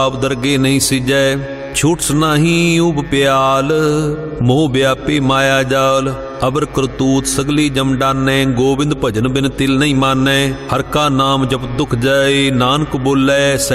ਆਪ ਦਰਗੇ ਨਹੀਂ ਸਿਜੈ। ਛੂਟਸ ਨਹੀਂ ਊਬ ਪਿਆਲ, ਮੋਹ ਵਿਆਪੀ ਮਾਇਆ ਜਾਲ। ਅਬਰ ਕਰਤੂਤ ਸਗਲੀ ਜਮ ਡਾਨੈ, ਗੋਬਿੰਦ ਭਜਨ ਬਿਨ ਤਿਲ ਨਹੀਂ ਮਾਨੈ। ਹਰ ਕਾ ਨਾਮ ਜਪ ਦੁਖ ਜਾਏ, ਨਾਨਕ ਬੋਲੇ